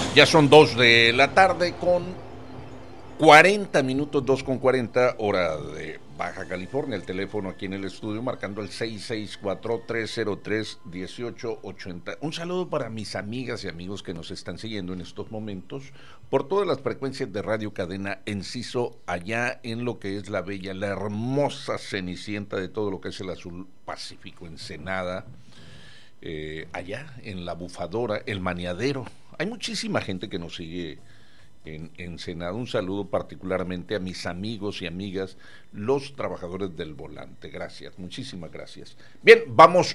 Ya son 2 de la tarde con 40 minutos, 2:40 hora de Baja California. El teléfono aquí en el estudio marcando el 664-303-1880. Un saludo para mis amigas y amigos que nos están siguiendo en estos momentos por todas las frecuencias de Radio Cadena Enciso, allá en lo que es la bella, la hermosa cenicienta de todo lo que es el azul Pacífico, Ensenada, allá en La Bufadora, El Maniadero. Hay muchísima gente que nos sigue en Ensenada. Un saludo particularmente a mis amigos y amigas, los trabajadores del volante. Gracias, muchísimas gracias. Bien, vamos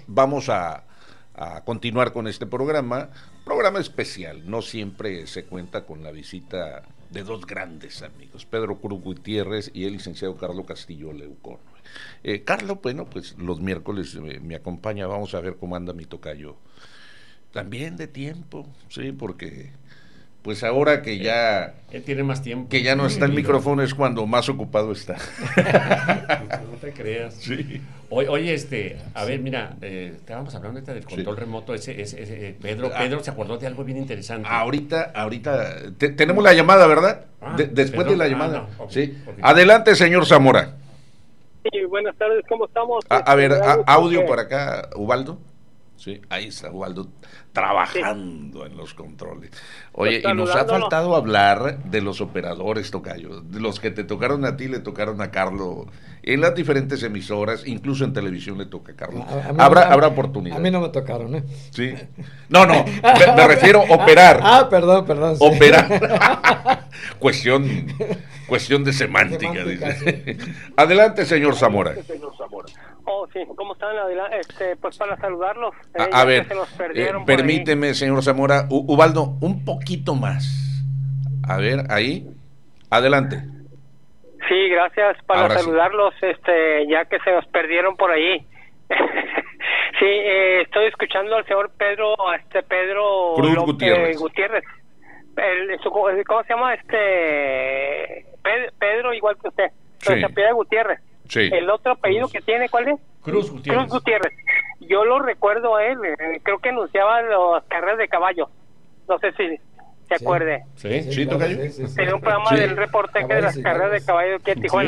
a continuar con este programa especial. No siempre se cuenta con la visita de dos grandes amigos, Pedro Cruz Gutiérrez y el licenciado Carlos Castillo Leucón. Carlos, bueno, pues los miércoles me acompaña. Vamos a ver cómo anda mi tocayo. También de tiempo, sí, porque pues ahora que ya él tiene más tiempo, que ya no está el micrófono, es cuando más ocupado está. No te creas. Sí. Oye, a ver, mira, estábamos hablando ahorita del control remoto, Pedro se acordó de algo bien interesante. Ahorita tenemos la llamada, ¿verdad? Después de la llamada. No, okay, sí. Okay. Adelante, señor Zamora. Sí, buenas tardes, ¿cómo estamos? A ver, audio para acá, Ubaldo. Sí, ahí está Ubaldo trabajando en los controles. Oye, y nos ha faltado hablar de los operadores, tocayo, de los que te tocaron a ti, le tocaron a Carlos, en las diferentes emisoras, incluso en televisión le toca a Carlos. Habrá oportunidad. A mí no me tocaron, ¿eh? Sí. No, me refiero a operar. Perdón. Sí. Operar. Cuestión de semántica, dice. Sí. Adelante, señor Zamora. Oh, sí, ¿cómo están? Pues para saludarlos. A ver, permíteme, señor Zamora. Ubaldo, un poquito más. A ver, ahí. Adelante. Sí, gracias, para ahora saludarlos, sí. Ya que se nos perdieron por ahí. Sí, estoy escuchando al señor Pedro Cruz Gutiérrez. ¿Cómo se llama? Pedro, igual que usted. Sí. Se apellida Gutiérrez. Sí. El otro apellido que tiene, ¿cuál es? Cruz Gutiérrez. Yo lo recuerdo a él, creo que anunciaba las carreras de caballo. No sé si se acuerde. Sí, tocayo. Tenía un programa del reportaje de las carreras de caballo aquí en Tijuana.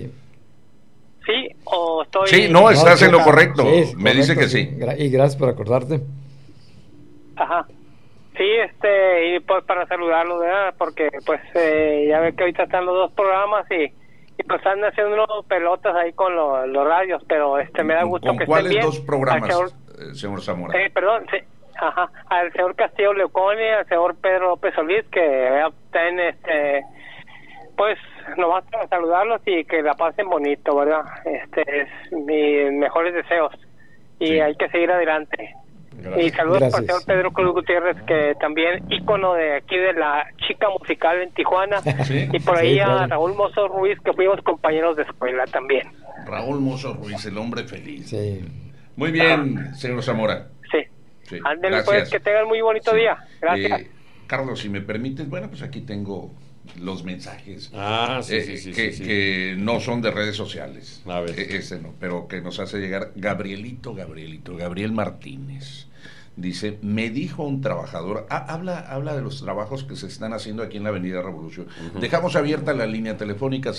Sí, o estoy... Sí, no, estás en lo correcto. Sí, me dice que sí. Y gracias por acordarte. Ajá. Sí, y pues para saludarlo, ¿verdad? Porque pues ya ve que ahorita están los dos programas y pues están haciendo pelotas ahí con los radios, pero me da gusto que estén bien. ¿Con cuáles dos programas, señor Zamora? Perdón, sí, al señor Castillo Leucón y al señor Pedro López Solís, que están, pues, nomás para saludarlos y que la pasen bonito, ¿verdad? Es mis mejores deseos y sí. Hay que seguir adelante. Gracias. Y saludos para el señor Pedro Cruz Gutiérrez, que también ícono de aquí de la chica musical en Tijuana. ¿Sí? Y por ahí sí, a Raúl Mozo Ruiz, que fuimos compañeros de escuela también. Raúl Mozo Ruiz, el hombre feliz. Sí. Muy bien, señor Zamora. Sí. Anden pues, que tengan muy bonito día. Gracias. Carlos, si me permites, bueno, pues aquí tengo los mensajes sí. Que no son de redes sociales. A ver. Ese no, pero que nos hace llegar Gabriel Martínez. Dice, me dijo un trabajador, habla de los trabajos que se están haciendo aquí en la Avenida Revolución. Uh-huh. Dejamos abierta la línea telefónica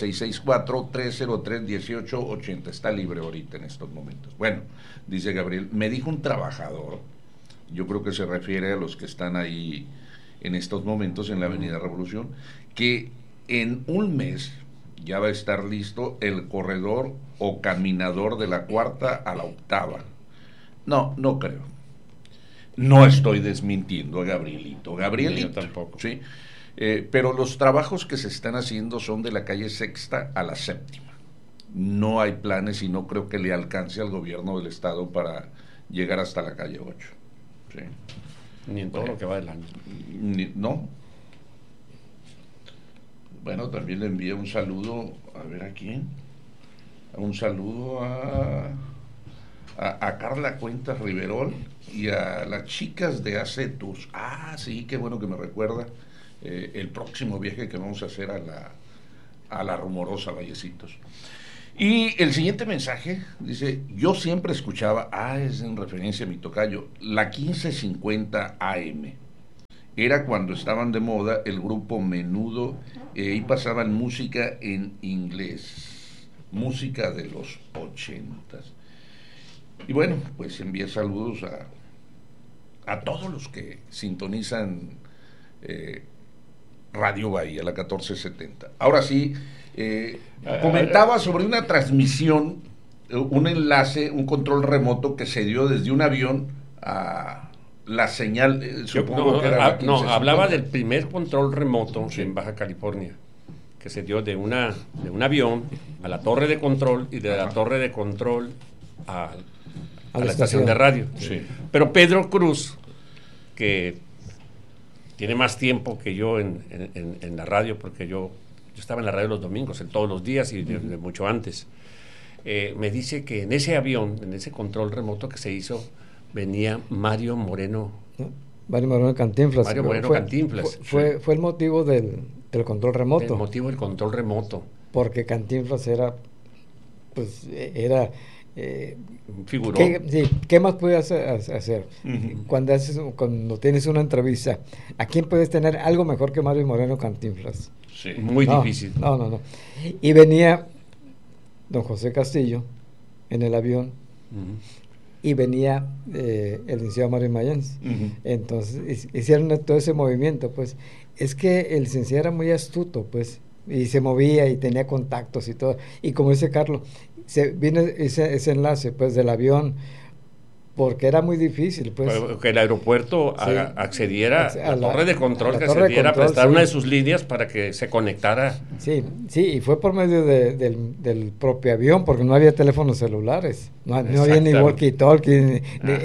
664-303-1880. Está libre ahorita en estos momentos. Bueno, dice Gabriel, me dijo un trabajador, yo creo que se refiere a los que están ahí en estos momentos en la Avenida Revolución, que en un mes ya va a estar listo el corredor o caminador de la 4ª a la 8ª. No creo. No estoy desmintiendo a Gabrielito. Yo tampoco. Sí, pero los trabajos que se están haciendo son de la calle 6ª a la 7ª. No hay planes y no creo que le alcance al gobierno del estado para llegar hasta la calle 8. Sí. Ni en todo lo que va del año. No. Bueno, también le envío un saludo, a ver a quién. Un saludo a Carla Cuentas Riverol y a las chicas de Acetus. Sí, qué bueno que me recuerda el próximo viaje que vamos a hacer a la Rumorosa Vallecitos. Y el siguiente mensaje dice, yo siempre escuchaba, es en referencia a mi tocayo, la 1550 AM. era cuando estaban de moda el grupo Menudo, y pasaban música en inglés, música de los 80s. Y bueno, pues envié saludos a todos los que sintonizan Radio Bahía, la 1470. Ahora sí, comentaba sobre una transmisión, un enlace, un control remoto que se dio desde un avión a la señal, supongo que era la 1550. Hablaba del primer control remoto en Baja California, que se dio de un avión a la torre de control y de la torre de control a la estación de radio. Sí. Pero Pedro Cruz, que tiene más tiempo que yo en la radio, porque yo estaba en la radio los domingos, en todos los días y de mucho antes, me dice que en ese avión, en ese control remoto que se hizo, venía Mario Moreno. Mario Moreno Cantinflas. Mario Moreno Cantinflas. Fue el motivo del control remoto. El motivo del control remoto. Porque Cantinflas era figuró. ¿Qué más puedes hacer? Cuando tienes una entrevista, ¿a quién puedes tener algo mejor que Mario Moreno Cantinflas? Sí. Muy difícil. No. Y venía don José Castillo en el avión, y venía el licenciado Mario Mayans. Entonces hicieron todo ese movimiento. Pues es que el licenciado era muy astuto, pues, y se movía y tenía contactos y todo. Y como dice Carlos, vino ese enlace, pues, del avión, porque era muy difícil, pues. Que el aeropuerto accediera a la torre de control, que torre accediera a control, prestar una de sus líneas para que se conectara. Sí, y fue por medio del propio avión, porque no había teléfonos celulares, no había ni walkie-talkie.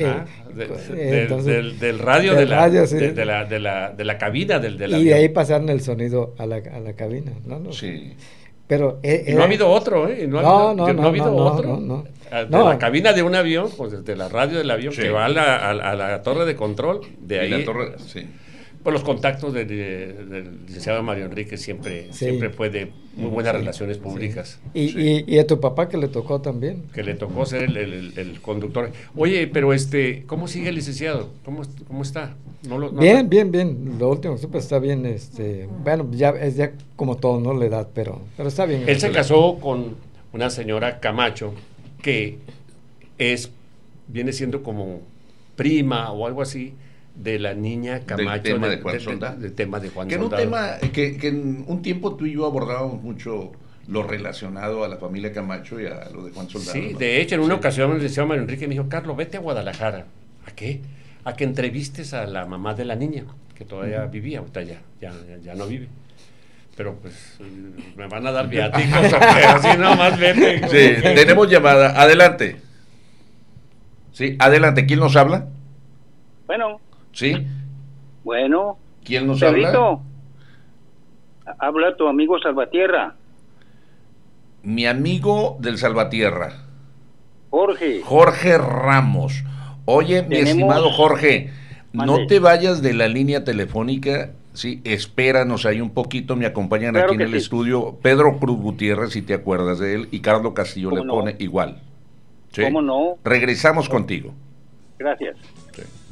Del radio, de la cabina del avión. Y de ahí pasaron el sonido a la cabina, ¿no? Sí. Pero no ha habido otro, ¿eh? No ha habido otro. De la cabina de un avión, pues desde la radio del avión, que va a la torre de control, de ahí. La torre, sí. Pues los contactos del licenciado Mario Enrique siempre fue de muy buenas relaciones públicas. Sí. Y a tu papá, que le tocó también. Que le tocó ser el conductor. Oye, pero ¿cómo sigue el licenciado? ¿Cómo está? Bien. Lo último que supe está bien. Bueno, ya es como todo, ¿no? La edad, pero está bien. Él se casó con una señora Camacho, que viene siendo como prima o algo así de la niña Camacho, del tema de Juan Soldado. Que era un tema que en un tiempo tú y yo abordábamos mucho, lo relacionado a la familia Camacho y a lo de Juan Soldado. Sí, ¿no? de hecho, en una ocasión el licenciado Mario Enrique me dijo: Carlos, vete a Guadalajara. ¿A qué? A que entrevistes a la mamá de la niña, que todavía vivía, ahorita ya no vive. Pero pues me van a dar viáticos, así nomás vete. Sí, tenemos llamada, adelante. Sí, adelante, ¿quién nos habla? Bueno. Sí. Bueno. ¿Quién nos Pedrito, habla tu amigo Salvatierra. Mi amigo del Salvatierra. Jorge Ramos. Oye, mi estimado Jorge, no te vayas de la línea telefónica, sí, espéranos ahí un poquito, me acompañan aquí en el estudio Pedro Cruz Gutiérrez, si te acuerdas de él, y Carlos Castillo le pone igual. ¿Sí? ¿Cómo no? Regresamos contigo. Gracias. Sí.